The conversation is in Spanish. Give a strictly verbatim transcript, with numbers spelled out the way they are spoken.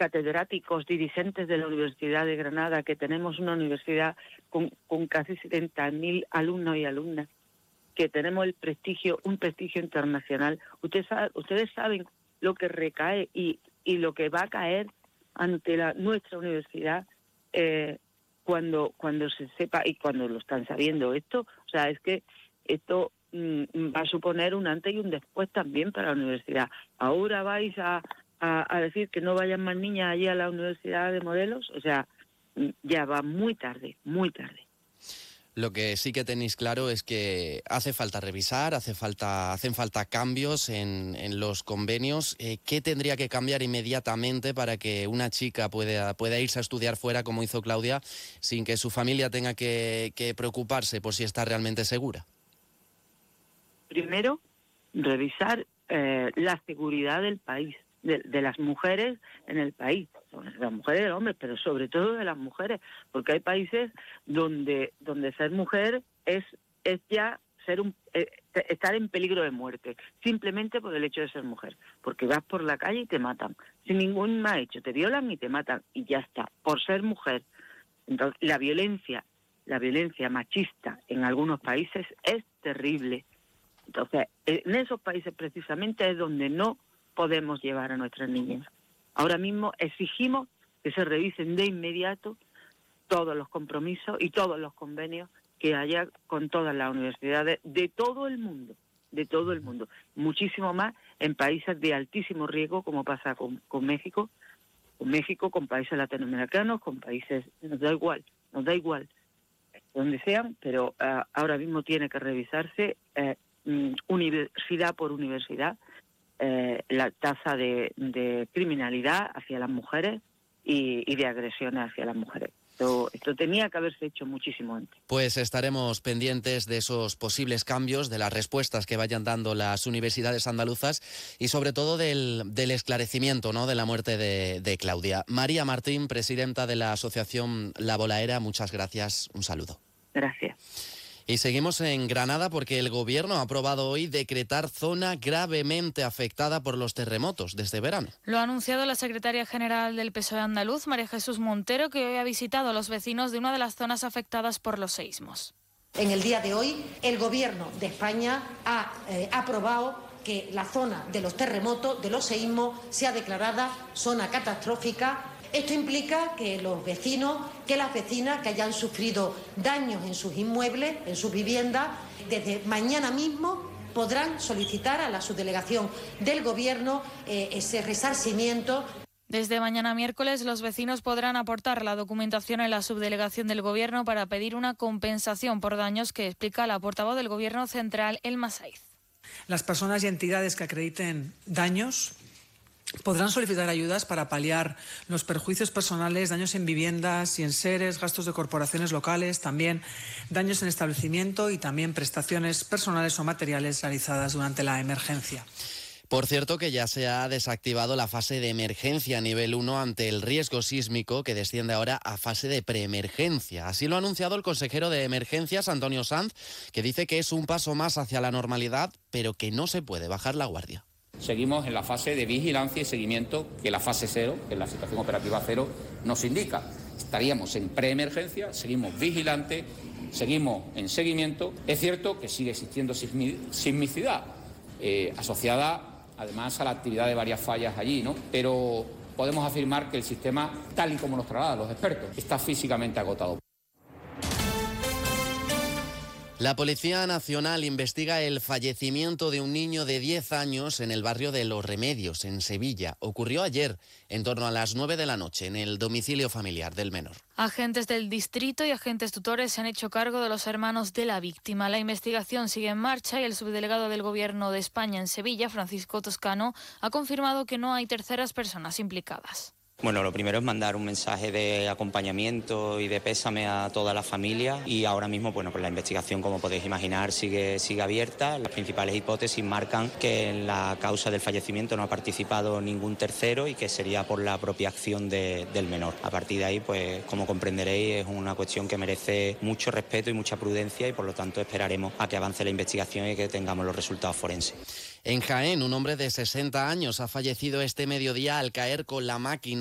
catedráticos, dirigentes de la Universidad de Granada, que tenemos una universidad con, con casi setenta mil alumnos y alumnas, que tenemos el prestigio, un prestigio internacional. Ustedes saben, ustedes saben lo que recae y, y lo que va a caer ante la, nuestra universidad eh, cuando cuando se sepa, y cuando lo están sabiendo esto. O sea, es que esto mmm, va a suponer un antes y un después también para la universidad. Ahora vais a, a, a decir que no vayan más niñas allí a la Universidad de Morelos. O sea, ya va muy tarde, muy tarde. Lo que sí que tenéis claro es que hace falta revisar, hace falta, hacen falta cambios en, en los convenios. Eh, ¿Qué tendría que cambiar inmediatamente para que una chica pueda, pueda irse a estudiar fuera, como hizo Claudia, sin que su familia tenga que, que preocuparse por si está realmente segura? Primero, revisar eh, la seguridad del país, de, de las mujeres en el país, de las mujeres y de los hombres, pero sobre todo de las mujeres, porque hay países donde donde ser mujer es es ya ser un eh, estar en peligro de muerte, simplemente por el hecho de ser mujer, porque vas por la calle y te matan, sin ningún más hecho, te violan y te matan, y ya está, por ser mujer. Entonces, la violencia, la violencia machista en algunos países es terrible. Entonces, en esos países precisamente es donde no podemos llevar a nuestras niñas. Ahora mismo exigimos que se revisen de inmediato todos los compromisos y todos los convenios que haya con todas las universidades de todo el mundo, de todo el mundo. Muchísimo más en países de altísimo riesgo, como pasa con, con México, con México, con países latinoamericanos, con países, nos da igual, nos da igual, donde sean, pero uh, ahora mismo tiene que revisarse eh, universidad por universidad eh, la tasa de, de criminalidad hacia las mujeres y, y de agresiones hacia las mujeres. Esto, esto tenía que haberse hecho muchísimo antes. Pues estaremos pendientes de esos posibles cambios, de las respuestas que vayan dando las universidades andaluzas y sobre todo del, del esclarecimiento, ¿no?, de la muerte de, de Claudia. María Martín, presidenta de la Asociación La Bolaera, muchas gracias. Un saludo. Gracias. Y seguimos en Granada porque el Gobierno ha aprobado hoy decretar zona gravemente afectada por los terremotos desde verano. Lo ha anunciado la secretaria general del P S O E andaluz, María Jesús Montero, que hoy ha visitado a los vecinos de una de las zonas afectadas por los seísmos. En el día de hoy, el Gobierno de España ha eh, aprobado que la zona de los terremotos, de los seísmos, sea declarada zona catastrófica. Esto implica que los vecinos, que las vecinas que hayan sufrido daños en sus inmuebles, en sus viviendas, desde mañana mismo podrán solicitar a la subdelegación del Gobierno eh, ese resarcimiento. Desde mañana miércoles, los vecinos podrán aportar la documentación en la subdelegación del Gobierno para pedir una compensación por daños que explica la portavoz del Gobierno central, Elma Saiz. Las personas y entidades que acrediten daños podrán solicitar ayudas para paliar los perjuicios personales, daños en viviendas y en seres, gastos de corporaciones locales, también daños en establecimiento y también prestaciones personales o materiales realizadas durante la emergencia. Por cierto, que ya se ha desactivado la fase de emergencia nivel uno ante el riesgo sísmico, que desciende ahora a fase de preemergencia. Así lo ha anunciado el consejero de Emergencias, Antonio Sanz, que dice que es un paso más hacia la normalidad, pero que no se puede bajar la guardia. Seguimos en la fase de vigilancia y seguimiento que la fase cero, que es la situación operativa cero, nos indica. Estaríamos en preemergencia, seguimos vigilantes, seguimos en seguimiento. Es cierto que sigue existiendo sismicidad eh, asociada además a la actividad de varias fallas allí, ¿no? Pero podemos afirmar que el sistema, tal y como nos trasladan los expertos, está físicamente agotado. La Policía Nacional investiga el fallecimiento de un niño de diez años en el barrio de Los Remedios, en Sevilla. Ocurrió ayer, en torno a las nueve de la noche, en el domicilio familiar del menor. Agentes del distrito y agentes tutores se han hecho cargo de los hermanos de la víctima. La investigación sigue en marcha y el subdelegado del Gobierno de España en Sevilla, Francisco Toscano, ha confirmado que no hay terceras personas implicadas. Bueno, lo primero es mandar un mensaje de acompañamiento y de pésame a toda la familia y ahora mismo, bueno, pues la investigación, como podéis imaginar, sigue, sigue abierta. Las principales hipótesis marcan que en la causa del fallecimiento no ha participado ningún tercero y que sería por la propia acción de, del menor. A partir de ahí, pues como comprenderéis, es una cuestión que merece mucho respeto y mucha prudencia y por lo tanto esperaremos a que avance la investigación y que tengamos los resultados forenses. En Jaén, un hombre de sesenta años ha fallecido este mediodía al caer con la máquina